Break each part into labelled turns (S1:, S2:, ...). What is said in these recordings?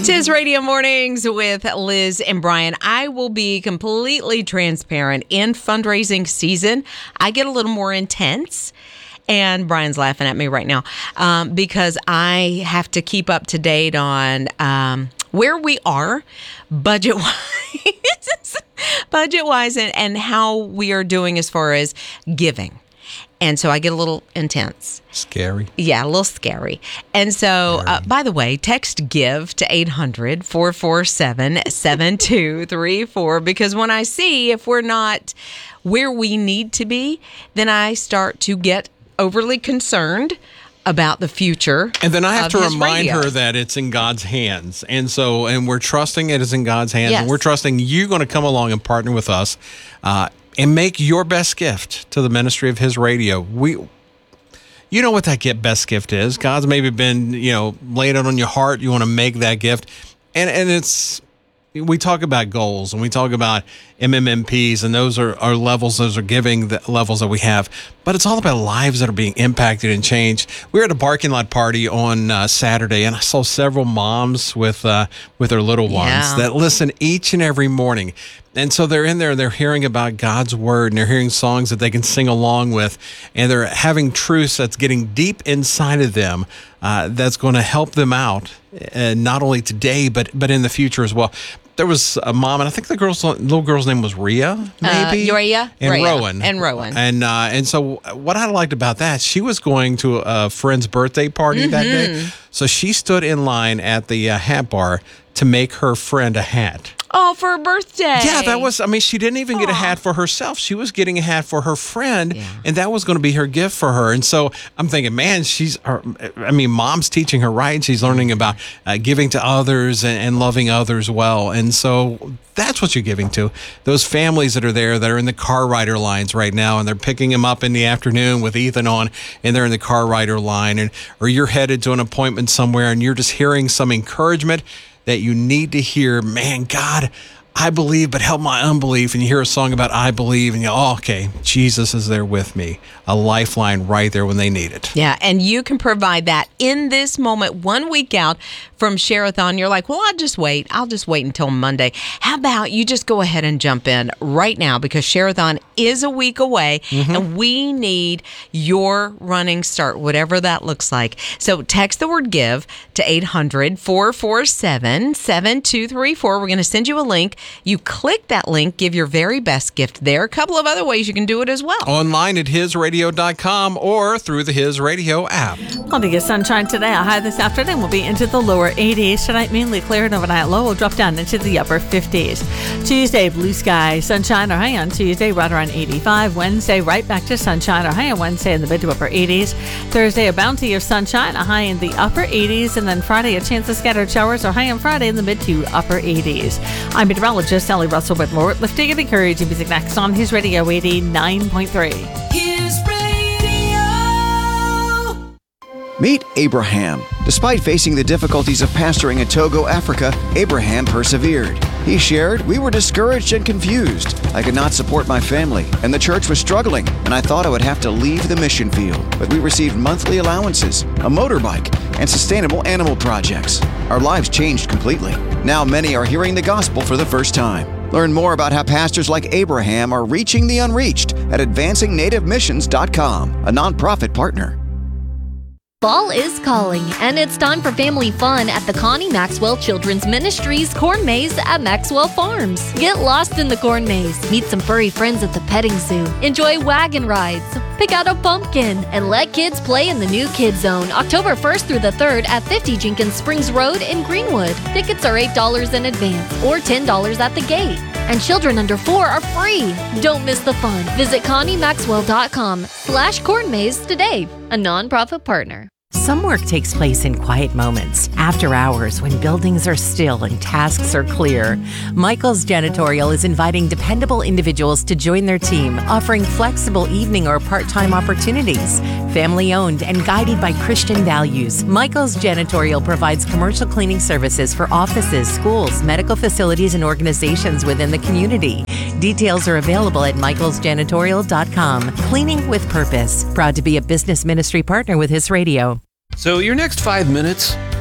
S1: 'Tis Radio Mornings with Liz and Brian. I will be completely transparent. In fundraising season, I get a little more intense. And Brian's laughing at me right now because I have to keep up to date on where we are budget-wise and how we are doing as far as giving. And so I get a little intense.
S2: Scary.
S1: Yeah, a little scary. And so, by the way, text GIVE to 800-447-7234 because when I see if we're not where we need to be, then I start to get overly concerned about the future.
S2: And then I have to remind her that it's in God's hands. And we're trusting it is in God's hands.
S1: Yes.
S2: And we're trusting you're going to come along and partner with us and make your best gift to the ministry of His radio. You know what that best gift is. God's maybe been, laid it on your heart. You want to make that gift. And we talk about goals and we talk about MMMPs, and those are levels, those are giving the levels that we have. But it's all about lives that are being impacted and changed. We were at a parking lot party on Saturday, and I saw several moms with their little ones that listen each and every morning. And so they're in there and they're hearing about God's word and they're hearing songs that they can sing along with. And they're having truths that's getting deep inside of them that's going to help them out, not only today, but in the future as well. There was a mom, and I think the little girl's name was Rhea, maybe?
S1: Rhea?
S2: And
S1: Rhea.
S2: Rowan.
S1: And Rowan.
S2: And so what I liked about that, she was going to a friend's birthday party that day. So she stood in line at the hat bar to make her friend a hat.
S1: Oh, for her birthday.
S2: Yeah, she didn't even get a hat for herself. She was getting a hat for her friend, and that was going to be her gift for her. And so I'm thinking, man, mom's teaching her right. She's learning about giving to others and loving others well. And so that's what you're giving to. Those families that are there that are in the car rider lines right now, and they're picking them up in the afternoon with Ethan on, and they're in the car rider line, or you're headed to an appointment somewhere, and you're just hearing some encouragement that you need to hear. Man, God, I believe, but help my unbelief. And you hear a song about I believe, and okay, Jesus is there with me. A lifeline right there when they need it.
S1: Yeah, and you can provide that in this moment, 1 week out from Share-a-thon. You're like, well, I'll just wait until Monday. How about you just go ahead and jump in right now, because Share-a-thon is a week away, and we need your running start, whatever that looks like. So text the word GIVE to 800-447-7234. We're going to send you a link. You click that link, give your very best gift there. A couple of other ways you can do it as well.
S2: Online at hisradio.com or through the His Radio app.
S3: I'll be a sunshine today. A high this afternoon will be into the lower 80s. Tonight, mainly clear, and overnight low will drop down into the upper 50s. Tuesday, blue sky, sunshine or high on Tuesday, right around 85. Wednesday, right back to sunshine or high on Wednesday in the mid to upper 80s. Thursday, a bounty of sunshine, a high in the upper 80s. And then Friday, a chance of scattered showers or high on Friday in the mid to upper 80s. I'm meteorologist Sally Russell with more lifting and encouraging music next on His Radio 89.3.
S4: His Radio.
S5: Meet Abraham. Despite facing the difficulties of pastoring in Togo, Africa, Abraham persevered. He shared, "We were discouraged and confused. I could not support my family, and the church was struggling, and I thought I would have to leave the mission field. But we received monthly allowances, a motorbike, and sustainable animal projects. Our lives changed completely. Now many are hearing the gospel for the first time." Learn more about how pastors like Abraham are reaching the unreached at advancingNativeMissions.com, a nonprofit partner.
S6: Fall is calling, and it's time for family fun at the Connie Maxwell Children's Ministries Corn Maze at Maxwell Farms. Get lost in the corn maze, meet some furry friends at the petting zoo, enjoy wagon rides, pick out a pumpkin, and let kids play in the new Kids Zone October 1st through the 3rd at 50 Jenkins Springs Road in Greenwood. Tickets are $8 in advance or $10 at the gate. And children under 4 are free. Don't miss the fun. Visit ConnieMaxwell.com/corn maze today, a nonprofit partner.
S7: Some work takes place in quiet moments, after hours, when buildings are still and tasks are clear. Michael's Janitorial is inviting dependable individuals to join their team, offering flexible evening or part-time opportunities. Family-owned and guided by Christian values, Michael's Janitorial provides commercial cleaning services for offices, schools, medical facilities, and organizations within the community. Details are available at michaelsjanitorial.com. Cleaning with purpose. Proud to be a business ministry partner with His Radio.
S8: So your next 5 minutes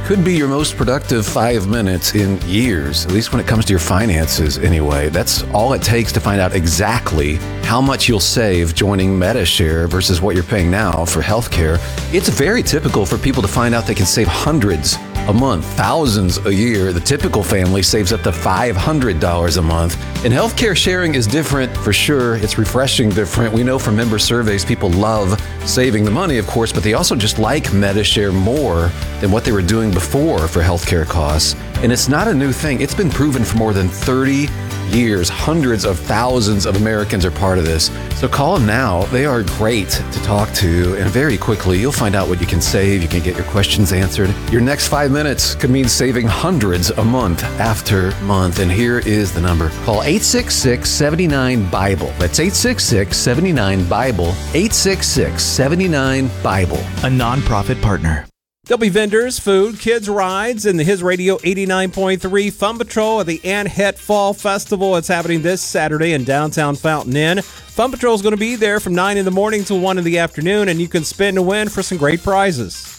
S8: could be your most productive 5 minutes in years, at least when it comes to your finances anyway. That's all it takes to find out exactly how much you'll save joining Medi-Share versus what you're paying now for healthcare. It's very typical for people to find out they can save hundreds a month, thousands a year. The typical family saves up to $500 a month. And healthcare sharing is different for sure. It's refreshing different. We know from member surveys, people love saving the money, of course, but they also just like Medi-Share more than what they were doing before for healthcare costs. And it's not a new thing. It's been proven for more than 30 years. Hundreds of thousands of Americans are part of this. So call them now. They are great to talk to. And very quickly, you'll find out what you can save. You can get your questions answered. Your next 5 minutes could mean saving hundreds a month after month. And here is the number. Call 866-79-BIBLE. That's 866-79-BIBLE. 866-79-BIBLE.
S9: A nonprofit partner.
S2: There'll be vendors, food, kids' rides, and the His Radio 89.3 Fun Patrol at the Ann Het Fall Festival. It's happening this Saturday in downtown Fountain Inn. Fun Patrol is going to be there from 9 in the morning till 1 in the afternoon, and you can spin and win for some great prizes.